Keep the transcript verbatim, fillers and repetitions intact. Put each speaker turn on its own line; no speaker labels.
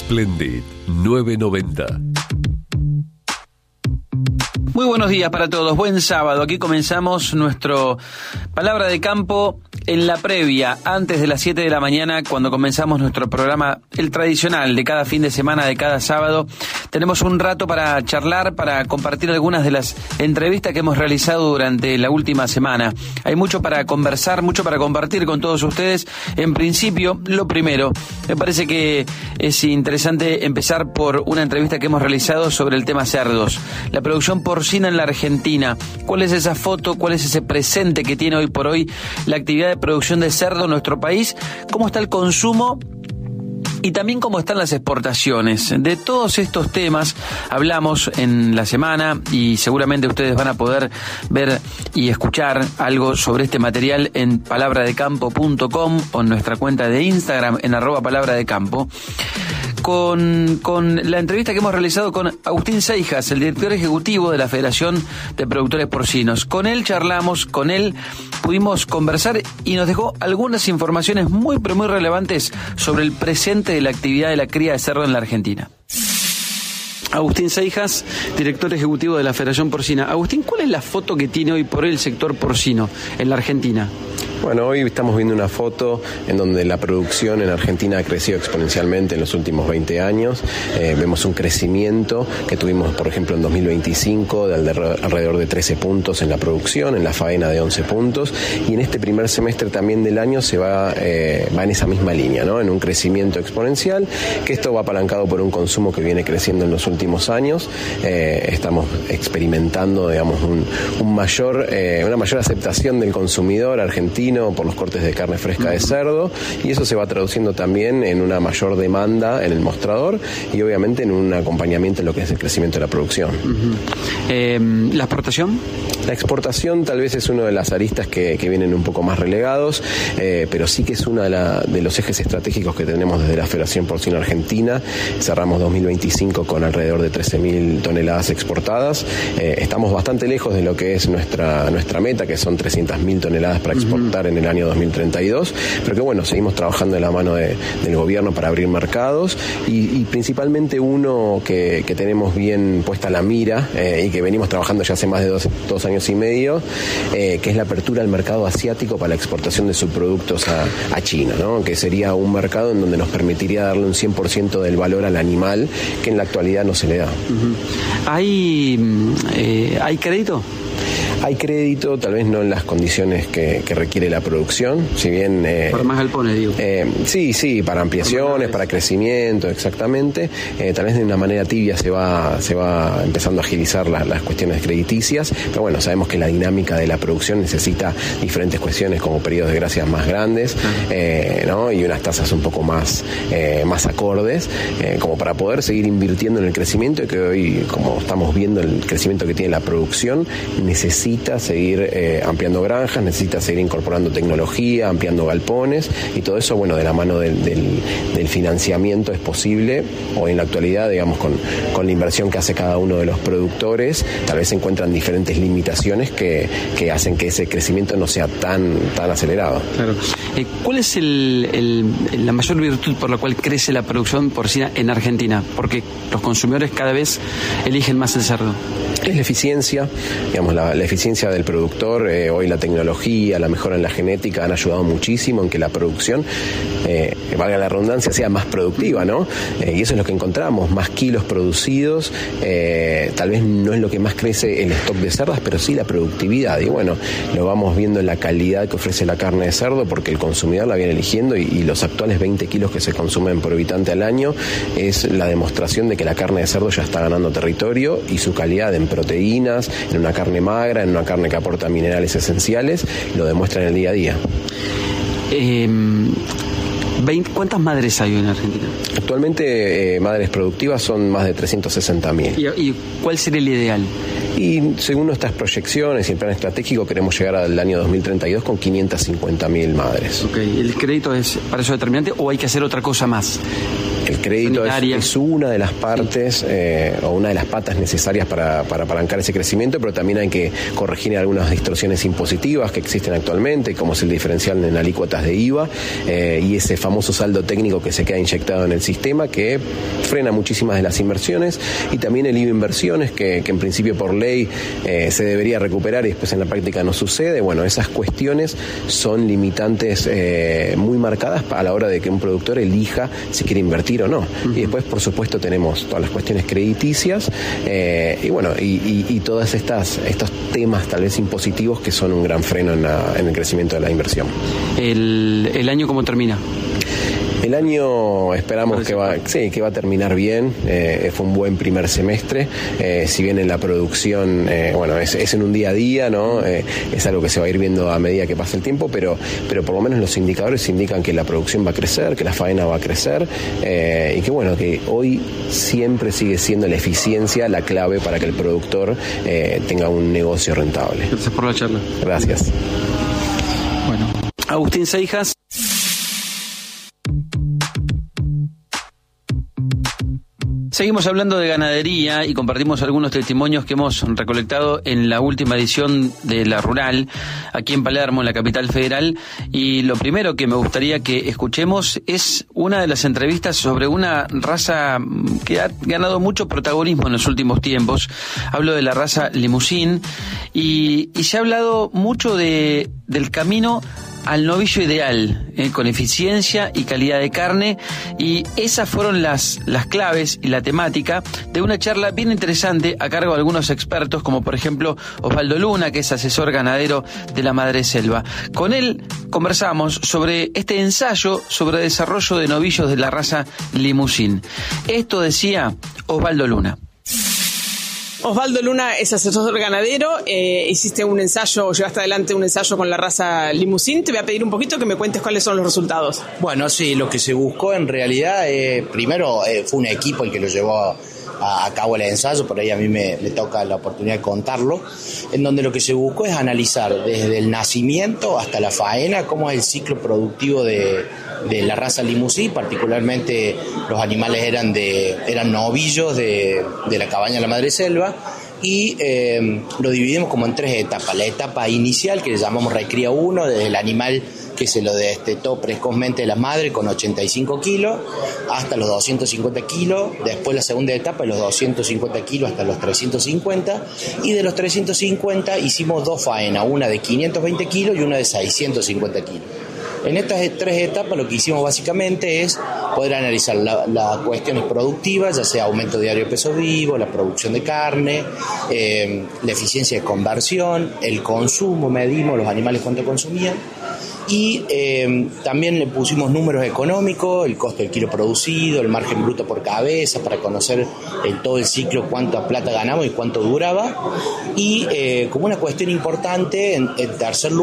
Splendid nueve noventa.
Muy buenos días para todos, buen sábado. Aquí comenzamos nuestro Palabra de Campo en la previa, antes de las siete de la mañana, cuando comenzamos nuestro programa, el tradicional de cada fin de semana, de cada sábado. Tenemos un rato para charlar, para compartir algunas de las entrevistas que hemos realizado durante la última semana. Hay mucho para conversar, mucho para compartir con todos ustedes. En principio, lo primero, me parece que es interesante empezar por una entrevista que hemos realizado sobre el tema cerdos, la producción porcina en la Argentina. ¿Cuál es esa foto? ¿Cuál es ese presente que tiene hoy por hoy la actividad de producción de cerdo en nuestro país? ¿Cómo está el consumo? Y también cómo están las exportaciones. De todos estos temas hablamos en la semana y seguramente ustedes van a poder ver y escuchar algo sobre este material en palabra de campo punto com o en nuestra cuenta de Instagram en arroba palabra de campo. Con, con la entrevista que hemos realizado con Agustín Seijas, el director ejecutivo de la Federación de Productores Porcinos. Con él charlamos, con él pudimos conversar y nos dejó algunas informaciones muy, pero muy relevantes sobre el presente de la actividad de la cría de cerdo en la Argentina. Agustín Seijas, director ejecutivo de la Federación Porcina. Agustín, ¿cuál es la foto que tiene hoy por hoy el sector porcino en la Argentina?
Bueno, hoy estamos viendo una foto en donde la producción en Argentina ha crecido exponencialmente en los últimos veinte años. Eh, vemos un crecimiento que tuvimos, por ejemplo, en dos mil veinticinco de alrededor de trece puntos en la producción, en la faena de once puntos, y en este primer semestre también del año se va, eh, va en esa misma línea, ¿no? En un crecimiento exponencial, que esto va apalancado por un consumo que viene creciendo en los últimos años. Eh, estamos experimentando, digamos, un, un mayor, eh, una mayor aceptación del consumidor argentino por los cortes de carne fresca de cerdo, y eso se va traduciendo también en una mayor demanda en el mostrador y obviamente en un acompañamiento en lo que es el crecimiento de la producción. Uh-huh.
Eh, ¿La exportación?
La exportación tal vez es una de las aristas que, que vienen un poco más relegados, eh, pero sí que es uno de, la, de los ejes estratégicos que tenemos desde la Federación Porcina Argentina. Cerramos dos mil veinticinco con alrededor de trece mil toneladas exportadas. Eh, estamos bastante lejos de lo que es nuestra, nuestra meta, que son trescientas mil toneladas para exportar uh-huh. en el año dos mil treinta y dos, pero que bueno, seguimos trabajando de la mano de, del gobierno para abrir mercados y, y principalmente uno que, que tenemos bien puesta la mira eh, y que venimos trabajando ya hace más de dos, dos años y medio, eh, que es la apertura al mercado asiático para la exportación de subproductos a, a China, ¿no? Que sería un mercado en donde nos permitiría darle un cien por ciento del valor al animal que en la actualidad no se le da.
Uh-huh. ¿Hay, eh, ¿hay crédito?
Hay crédito, tal vez no en las condiciones que, que requiere la producción, si bien... Eh,
para más galpones, digo.
Eh, sí, sí, para ampliaciones, para crecimiento, exactamente. Eh, tal vez de una manera tibia se va se va empezando a agilizar la, las cuestiones crediticias, pero bueno, sabemos que la dinámica de la producción necesita diferentes cuestiones como periodos de gracia más grandes, uh-huh. eh, ¿no? Y unas tasas un poco más, eh, más acordes, eh, como para poder seguir invirtiendo en el crecimiento, y que hoy, como estamos viendo el crecimiento que tiene la producción, necesita seguir eh, ampliando granjas, necesita seguir incorporando tecnología, ampliando galpones, y todo eso, bueno, de la mano del, del, del financiamiento es posible. Hoy en la actualidad, digamos, con, con la inversión que hace cada uno de los productores, tal vez se encuentran diferentes limitaciones que, que hacen que ese crecimiento no sea tan, tan acelerado.
Claro. Eh, ¿Cuál es el, el, la mayor virtud por la cual crece la producción porcina en Argentina? Porque los consumidores cada vez eligen más el cerdo.
Es la eficiencia, digamos, la, la eficiencia del productor. Eh, hoy la tecnología, la mejora en la genética han ayudado muchísimo en que la producción, eh, valga la redundancia, sea más productiva, ¿no? Eh, y eso es lo que encontramos, más kilos producidos. Eh, tal vez no es lo que más crece el stock de cerdas, pero sí la productividad. Y bueno, lo vamos viendo en la calidad que ofrece la carne de cerdo, porque el consumidor la viene eligiendo, y, y los actuales veinte kilos que se consumen por habitante al año es la demostración de que la carne de cerdo ya está ganando territorio, y su calidad en proteínas, en una carne magra, en una carne que aporta minerales esenciales, lo demuestra en el día a día.
Eh, veinte, ¿Cuántas madres hay hoy en Argentina?
Actualmente eh, madres productivas son más de trescientos sesenta mil.
¿Y, ¿Y cuál sería el ideal?
Y según nuestras proyecciones y el plan estratégico, queremos llegar al año dos mil treinta y dos con quinientas cincuenta mil madres.
Ok, ¿el crédito es para eso determinante o hay que hacer otra cosa más?
el crédito es, es una de las partes eh, o una de las patas necesarias para, para apalancar ese crecimiento, pero también hay que corregir algunas distorsiones impositivas que existen actualmente, como es el diferencial en alícuotas de I V A eh, y ese famoso saldo técnico que se queda inyectado en el sistema, que frena muchísimas de las inversiones, y también el I V A inversiones, que, que en principio por ley eh, se debería recuperar y después en la práctica no sucede. Bueno, esas cuestiones son limitantes eh, muy marcadas a la hora de que un productor elija si quiere invertir o no. Uh-huh. Y después, por supuesto, tenemos todas las cuestiones crediticias eh, y bueno, y, y, y todas estas estos temas tal vez impositivos que son un gran freno en, la, en el crecimiento de la inversión.
¿El, el año cómo termina?
El año esperamos que va, sí, que va a terminar bien. Eh, fue un buen primer semestre. Eh, si bien en la producción, eh, bueno, es, es en un día a día, ¿no? Eh, es algo que se va a ir viendo a medida que pasa el tiempo, pero, pero por lo menos los indicadores indican que la producción va a crecer, que la faena va a crecer, eh, y que bueno, que hoy siempre sigue siendo la eficiencia la clave para que el productor eh, tenga un negocio rentable.
Gracias por la charla.
Gracias.
Bueno, Agustín Seijas. Seguimos hablando de ganadería y compartimos algunos testimonios que hemos recolectado en la última edición de La Rural, aquí en Palermo, en la capital federal. Y lo primero que me gustaría que escuchemos es una de las entrevistas sobre una raza que ha ganado mucho protagonismo en los últimos tiempos. Hablo de la raza Limousin y, y se ha hablado mucho de del camino al novillo ideal, eh, con eficiencia y calidad de carne, y esas fueron las, las claves y la temática de una charla bien interesante a cargo de algunos expertos, como por ejemplo Osvaldo Luna, que es asesor ganadero de la Madreselva. Con él conversamos sobre este ensayo sobre desarrollo de novillos de la raza Limousin. Esto decía Osvaldo Luna.
Osvaldo Luna es asesor ganadero, eh, hiciste un ensayo, llevaste adelante un ensayo con la raza Limousin. Te voy a pedir un poquito que me cuentes cuáles son los resultados.
Bueno, sí, lo que se buscó en realidad, eh, primero eh, fue un equipo el que lo llevó a, a cabo el ensayo, por ahí a mí me, me toca la oportunidad de contarlo, en donde lo que se buscó es analizar desde el nacimiento hasta la faena cómo es el ciclo productivo de, de la raza Limousin. Particularmente los animales eran de eran novillos de, de la cabaña de la Madreselva, y eh, lo dividimos como en tres etapas. La etapa inicial, que le llamamos recría uno, desde el animal que se lo destetó precozmente de la madre con ochenta y cinco kilos hasta los doscientos cincuenta kilos. Después la segunda etapa, de los doscientos cincuenta kilos hasta los trescientos cincuenta, y de los trescientos cincuenta hicimos dos faenas, una de quinientos veinte kilos y una de seiscientos cincuenta kilos. En estas tres etapas lo que hicimos básicamente es poder analizar las la cuestiones productivas, ya sea aumento diario de peso vivo, la producción de carne, eh, la eficiencia de conversión, el consumo, medimos los animales cuánto consumían, y eh, también le pusimos números económicos, el costo del kilo producido, el margen bruto por cabeza, para conocer en todo el ciclo cuánta plata ganamos y cuánto duraba. Y eh, como una cuestión importante, en, en tercer lugar,